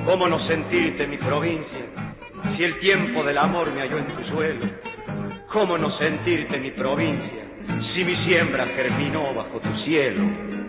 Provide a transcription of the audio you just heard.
¿Cómo no sentirte, mi provincia, si el tiempo del amor me halló en tu suelo? ¿Cómo no sentirte, mi provincia, si mi siembra germinó bajo tu cielo?